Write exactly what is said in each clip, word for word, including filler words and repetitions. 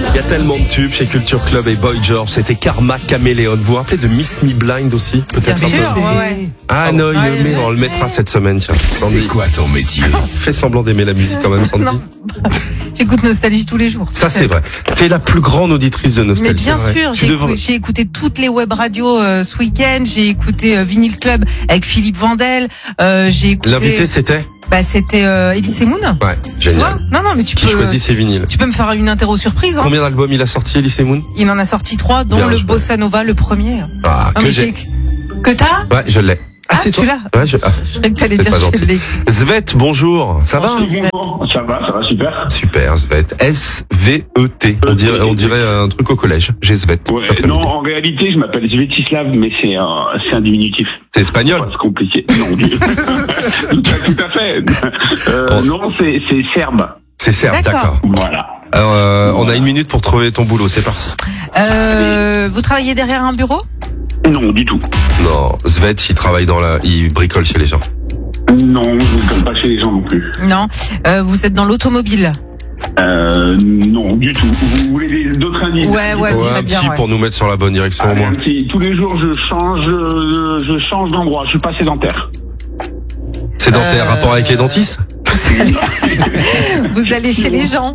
Il y a tellement de tubes chez Culture Club et Boy George. C'était Karma Caméléon. Vous vous rappelez de Miss Me Blind aussi? Peut-être Bien un sûr, peu. ouais, ouais. Ah non, il Ah, le met, on le mais- mettra cette semaine, tiens. C'est quoi ton métier? Fais semblant d'aimer la musique quand même, Sandy. Non. J'écoute Nostalgie tous les jours. Ça, c'est vrai. Tu es la plus grande auditrice de Nostalgie. Mais bien c'est vrai. sûr, Tu j'ai, devrais- écouté, j'ai écouté toutes les web radios euh, ce week-end. J'ai écouté euh, Vinyl Club avec Philippe Vandel. Euh, j'ai écouté. L'invité, c'était? Bah, c'était euh, Elise Moon. Ouais, Tu vois génial. Non, non, mais tu Qui peux. choisit ses vinyles? Tu peux me faire une interro surprise. Hein. Combien d'albums il a sorti, Elise Moon? Il en a sorti trois, dont Bien le joué. Bossa Nova, le premier. Ah, Non, que mais j'ai. Que t'as Ouais, je l'ai. Ah, tu l'as Ouais, je... ah, Je croyais que t'allais c'est dire pas je gentil. l'ai. Svet, bonjour. Ça va? Bonjour, ça va, ça va super. Super, Svet. S V E T. On dirait, on dirait un truc au collège. J'ai Svet. Ouais, cet après-midi. non, en réalité, je m'appelle Svetislav, mais c'est un, c'est un diminutif. C'est espagnol? C'est compliqué. Non, du- tout, à, tout à fait. Euh, Oh. Non, c'est, c'est serbe. C'est serbe, D'accord. d'accord. Voilà. Alors, euh, on a une minute pour trouver ton boulot. C'est parti. Euh, vous travaillez derrière un bureau? Non, du tout. Non, Svet, il travaille dans la, il bricole chez les gens. Non, je ne connais pas chez les gens non plus. Non. Euh, vous êtes dans l'automobile? Euh, non, du tout. Vous voulez des- d'autres indices? Ouais, ouais, Ouais, j'irais un bien. petit Ouais. pour nous mettre sur la bonne direction Ah, au moins. si, tous les jours, je change, euh, je change d'endroit. Je suis pas sédentaire. C'est dentaire, Euh, rapport avec les dentistes? Vous allez, vous allez chez les gens?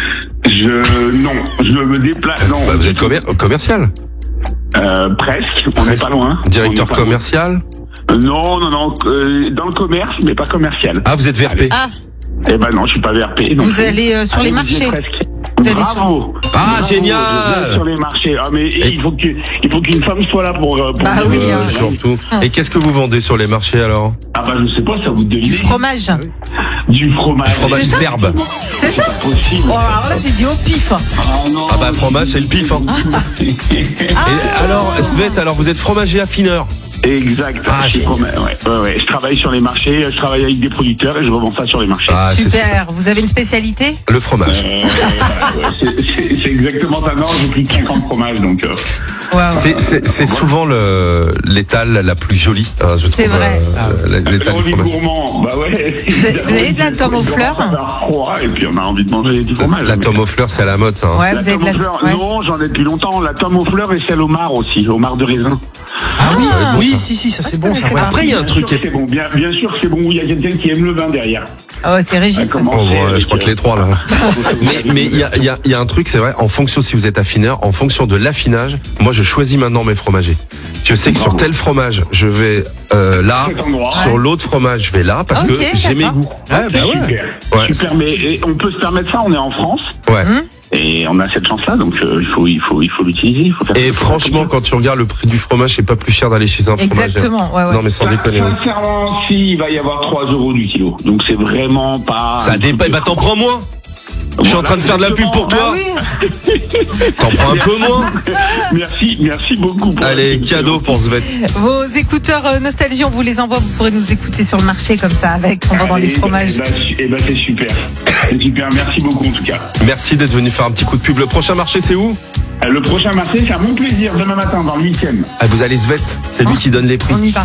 Je, non, je me déplace. Non, Bah, vous êtes commer- commercial? euh, presque. On n'est pas loin. Directeur On n'est pas loin. commercial? Non, non, non, euh, dans le commerce, mais pas commercial. Ah, vous êtes V R P? Ah, Eh ben non, je suis pas V R P. non vous plus. allez euh, sur Allez, les vous y êtes marchés? presque. Vous allez Bravo. Ah, Bravo, génial. je vais sur les marchés. Ah, mais Et- il faut que il faut qu'une femme soit là pour. euh, pour Bah dire, oui, euh, hein. Surtout. Et qu'est-ce que vous vendez sur les marchés alors? Ah bah je sais pas, ça vous devine. Du fromage. Du fromage. Du fromage C'est ça serbe. C'est ça? Pas possible. Oh, alors là, j'ai dit au pif. Ah non. Ah bah fromage, c'est le pif. Hein. Et alors, Svet, alors vous êtes fromager affineur. Exact. Ah, je, suis génial. fromage, ouais, ouais, ouais. Je travaille sur les marchés, je travaille avec des producteurs et je revends ça sur les marchés. Ah, c'est Super. Vous avez une spécialité? Le fromage. Euh, voilà, ouais, c'est- c'est c'est exactement ça. Non, j'ai plus de cinquante fromages, donc. Euh, Ouais, ouais. C'est, c'est, c'est souvent le, l'étale la plus jolie, hein, je C'est trouve. vrai. euh, l'étale on du dit fromage. gourmand, bah ouais. Vous avez- vous avez de la tome aux fleurs? Ça fait froid et puis on a envie de manger du fromage. La mais- tome aux fleurs, c'est à la mode, ça. Hein. Ouais, La vous avez tome de aux la. fleurs, ouais. non, j'en ai depuis longtemps. La tome aux fleurs et celle au mar aussi, au mar de raisin. Ah oui, Oui, si, si, ça c'est bon, ça. connaissais Ouais. pas. Après, il y a un Bien truc sûr qui que est... c'est bon, bien, bien sûr que c'est bon. Il y a quelqu'un qui aime le vin derrière. Ah ouais, c'est Régis. Ah, comment Oh, c'est ouais, avec, je crois que euh, les trois, là. Mais, mais il y a, il y a, il y a un truc, c'est vrai, en fonction, si vous êtes affineur, en fonction de l'affinage, moi, je choisis maintenant mes fromagers. Je sais que sur Bravo. tel fromage, je vais euh, là, Cet endroit. sur l'autre fromage, je vais là, parce Ok, que j'ai mes d'accord. goûts. Ouais, bah ouais. Super. Ouais. Super, mais et on peut se permettre ça, on est en France. Ouais. Hum Et on a cette chance-là, donc euh, il faut, il faut, il faut l'utiliser. Il faut faire Et ça. franchement, quand tu regardes le prix du fromage, c'est pas plus cher d'aller chez un fromager. Exactement. Ouais, ouais. Non, mais sans Sin- déconner. oui. Sincèrement, si, il va y avoir trois euros du kilo. Donc c'est vraiment pas. Ça dépend. Bah, t'en prends moins. Je suis en train de faire de la pub pour Ah toi. oui. T'en prends un peu moins. Merci, merci beaucoup. Pour Allez, cadeau pour Svet. Vos écouteurs euh, Nostalgie, on vous les envoie. Vous pourrez nous écouter sur le marché comme ça, avec en vendant les fromages. Et bah, eh ben, c'est super. C'est super, merci beaucoup en tout cas. Merci d'être venu faire un petit coup de pub. Le prochain marché, c'est où? Euh, Le prochain marché, c'est à mon plaisir, demain matin, dans le huitième. Ah, vous allez Svet. C'est lui qui donne les prix. On y va.